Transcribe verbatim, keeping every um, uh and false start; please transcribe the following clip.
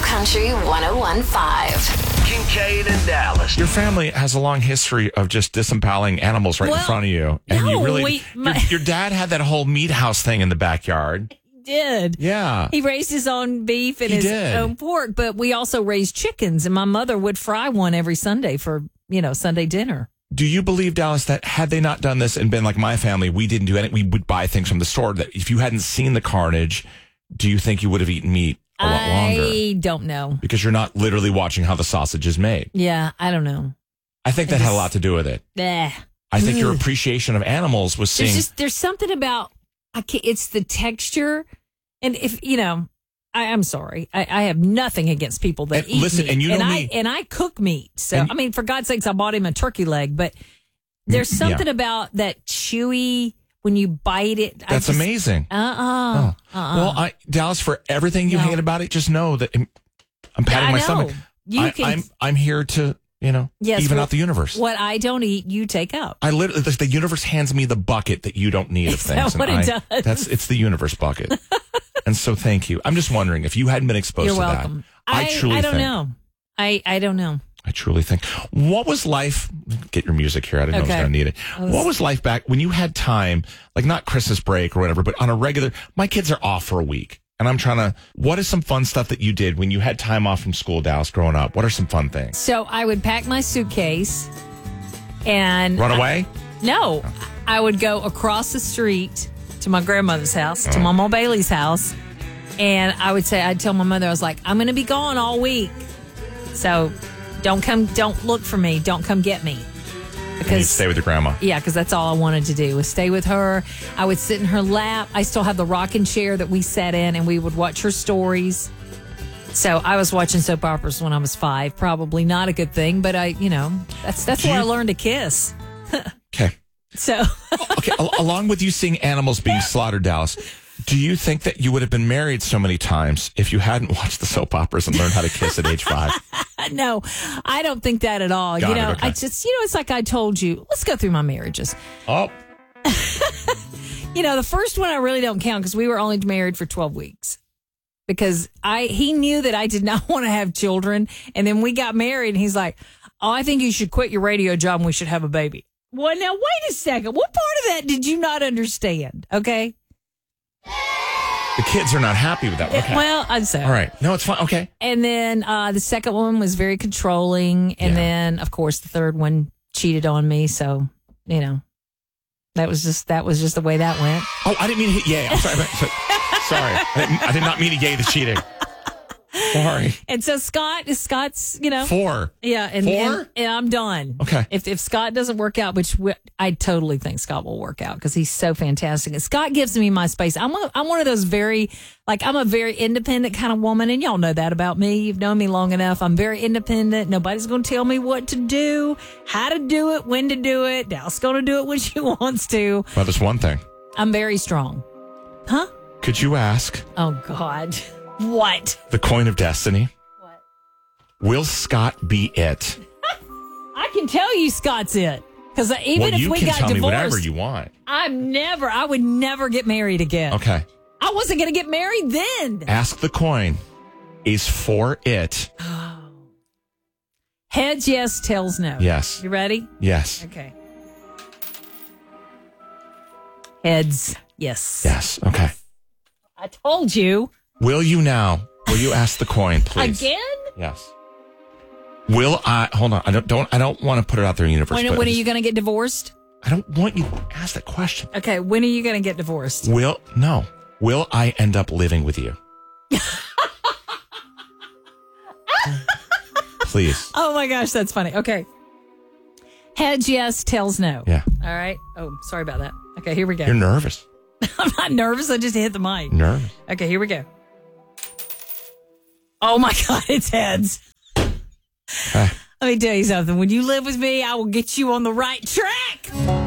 Country one oh one point five. Kincaid and Dallas. Your family has a long history of just disempaling animals right well, in front of you. And no, you really, we, my, your, your dad had that whole meat house thing in the backyard. He did. Yeah. He raised his own beef and He his did. own pork, but we also raised chickens, and my mother would fry one every Sunday for, you know, Sunday dinner. Do you believe, Dallas, that had they not done this and been like my family, we didn't do anything, we would buy things from the store, that if you hadn't seen the carnage, do you think you would have eaten meat a lot longer? I don't know. Because you're not literally watching how the sausage is made. Yeah, I don't know. I think that It had a just- lot to do with it. Eh. I think your Ugh. appreciation of animals was seeing. There's just there's something about I can't, it's the texture, and if you know, I, I'm sorry, I, I have nothing against people that And eat listen, meat, and you know I me- and I cook meat. So And- I mean, for God's sakes, I bought him a turkey leg, but there's Yeah. something about that chewy when you bite it. I That's just, amazing. Uh uh-uh, uh. uh Well, I, Dallas, for everything you No. hate about it, just know that I'm, I'm patting I my know. stomach. You I, can- I'm I'm here to you know Yes, even well, out the universe. What I don't eat, you take up. I literally the, the universe hands me the bucket that you don't need of Is things. that what and it I- does? That's it's the universe bucket. And so thank you. I'm just wondering if you hadn't been exposed You're to welcome. that. I, truly I don't think, know. I I don't know. I truly think. What was life? Get your music here. I didn't know I was Okay. going to need it. was- What was life back when you had time, like not Christmas break or whatever, but on a regular? My kids are off for a week, and I'm trying to. What is some fun stuff that you did when you had time off from school, Dallas, growing up? What are some fun things? So I would pack my suitcase and Run away? No, I would go across the street to my grandmother's house, to Mama Bailey's house, and I would say, I'd tell my mother, I was like, I'm going to be gone all week, so don't come, don't look for me, don't come get me, And you'd because stay with your grandma. yeah, because that's all I wanted to do was stay with her. I would sit in her lap. I still have the rocking chair that we sat in, and we would watch her stories. So I was watching soap operas when I was five. Probably not a good thing, but I, you know, that's that's Do where you- I learned to kiss. Okay. So Okay. al- along with you seeing animals being slaughtered, Dallas, do you think that you would have been married so many times if you hadn't watched the soap operas and learned how to kiss at age five? no, I don't think that at all. Got you it, know, okay. I just, you know, it's like I told you. Let's go through my marriages. Oh, You know, the first one I really don't count because we were only married for twelve weeks. Because I, he knew that I did not want to have children, and then we got married, and he's like, "Oh, I think you should quit your radio job, and we should have a baby." Well, now wait a second. What part of that did you not understand? Okay. the kids are not happy with that. Okay. Well, I'm sorry. All right. No, it's fine. Okay. And then uh, the second one was very controlling. And Yeah. then, of course, the third one cheated on me. So, you know, that was just that was just the way that went. Oh, I didn't mean to hit yay. I'm sorry. sorry. Sorry. I, didn't, I did not mean to yay the cheating. Sorry. And so Scott is Scott's, you know, Four. yeah, and, Four? and, and I'm done. Okay. If if Scott doesn't work out, which w- I totally think Scott will work out because he's so fantastic. And Scott gives me my space. I'm a, I'm one of those very like I'm a very independent kind of woman, and y'all know that about me. You've known me long enough. I'm very independent. Nobody's going to tell me what to do, how to do it, when to do it. Dal's going to do it when she wants to. Well, there's one thing. I'm very strong. Huh? Could you ask Oh God. What? the coin of destiny? What? Will Scott be it? I can tell you Scott's it. Because even well, if you we can got tell divorced, me whatever you want. I'm never, I would never get married again. Okay. I wasn't going to get married then. Ask the coin. Is for it? Heads yes, tails no. Yes. You ready? Yes. Okay. Heads yes. Yes. Okay. I told you. Will you now? Will you ask the coin, please? Again? Yes. Will I? Hold on. I don't. Don't. I don't want to put it out there in the universe. When, but when I are just- you going to get divorced? I don't want you to ask that question. Okay, when are you going to get divorced? Will no? Will I end up living with you? Please. Oh my gosh, that's funny. Okay. Heads yes, tails no. Yeah. All right. Oh, sorry about that. Okay, here we go. You're nervous. I'm not nervous. I just hit the mic. Nervous. Okay, here we go. Oh my God, it's heads. Okay. Let me tell you something. When you live with me, I will get you on the right track.